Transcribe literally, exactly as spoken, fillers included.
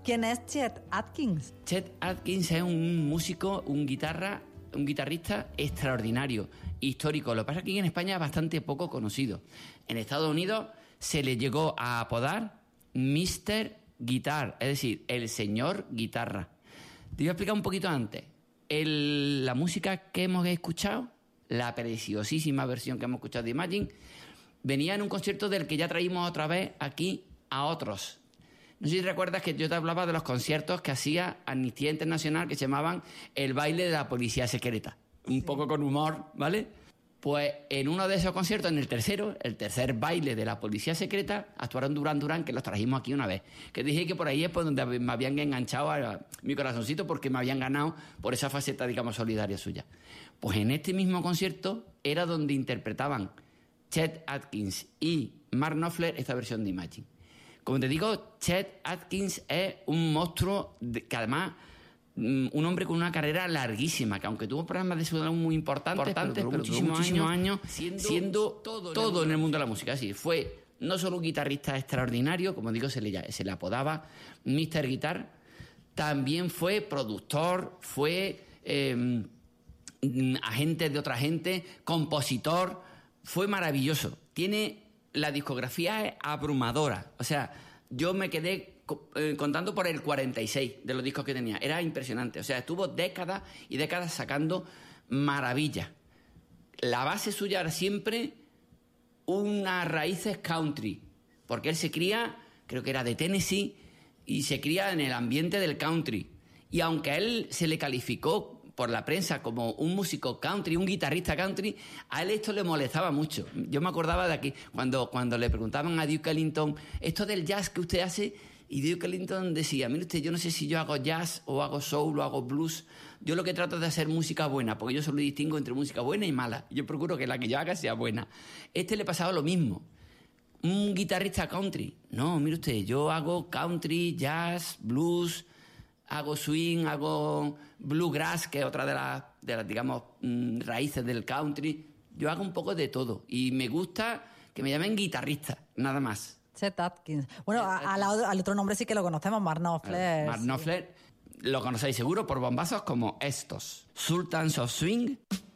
¿Quién es Chet Atkins? Chet Atkins es un músico, un guitarra, un guitarrista extraordinario, histórico. Lo que pasa es que aquí en España es bastante poco conocido. En Estados Unidos se le llegó a apodar mister Guitar, es decir, el señor guitarra. Te voy a explicar un poquito antes. El, la música que hemos escuchado, la preciosísima versión que hemos escuchado de Imagine, venía en un concierto del que ya traímos otra vez aquí a otros. No sé si recuerdas que yo te hablaba de los conciertos que hacía Amnistía Internacional, que se llamaban El baile de la policía secreta. Un sí. poco con humor, ¿vale? Pues en uno de esos conciertos, en el tercero, el tercer baile de la policía secreta, actuaron Duran Duran, que los trajimos aquí una vez. Que dije que por ahí es por donde me habían enganchado a mi corazoncito, porque me habían ganado por esa faceta, digamos, solidaria suya. Pues en este mismo concierto era donde interpretaban Chet Atkins y Mark Knopfler esta versión de Imagine. Como te digo, Chet Atkins es un monstruo de, que además, un hombre con una carrera larguísima, que aunque tuvo programas de salud muy importantes, importantes pero, pero muchísimos, muchísimos años, años siendo, siendo todo, todo en el mundo de la música. Así fue no solo un guitarrista extraordinario, como digo, se le, se le apodaba mister Guitar, también fue productor, fue eh, agente de otra gente, compositor, fue maravilloso. Tiene... La discografía es abrumadora. O sea, yo me quedé eh, contando por el cuarenta y seis de los discos que tenía. Era impresionante. O sea, estuvo décadas y décadas sacando maravillas. La base suya era siempre unas raíces country. Porque él se cría, creo que era de Tennessee, y se cría en el ambiente del country. Y aunque a él se le calificó por la prensa como un músico country, un guitarrista country, a él esto le molestaba mucho. Yo me acordaba de aquí, cuando, cuando le preguntaban a Duke Ellington, esto del jazz que usted hace, y Duke Ellington decía, mire usted, yo no sé si yo hago jazz, o hago soul, o hago blues, yo lo que trato es de hacer música buena, porque yo solo distingo entre música buena y mala, yo procuro que la que yo haga sea buena. Este le pasaba lo mismo. Un guitarrista country, no, mire usted, yo hago country, jazz, blues, hago swing, hago bluegrass, que es otra de las, de las, digamos, raíces del country. Yo hago un poco de todo. Y me gusta que me llamen guitarrista, nada más. Chet Atkins. Bueno, Chet Atkins. A, a, al otro nombre sí que lo conocemos, Mark Knopfler. Mark Knopfler, sí. Lo conocéis seguro por bombazos como estos. Sultans of Swing.